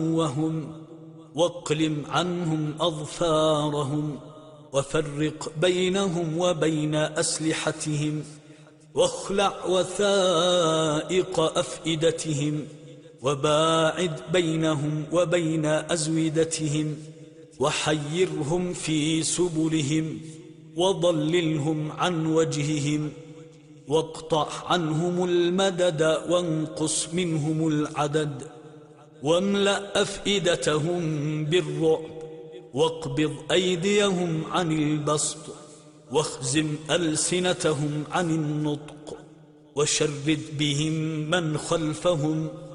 وهم واقلم عنهم أظفارهم وفرق بينهم وبين أسلحتهم واخلع وثائق أفئدتهم وباعد بينهم وبين أزودتهم وحيرهم في سبلهم وضللهم عن وجههم واقطع عنهم المدد وانقص منهم العدد واملأ أفئدتهم بالرعب واقبض أيديهم عن البسط واخزم ألسنتهم عن النطق وشرد بهم من خلفهم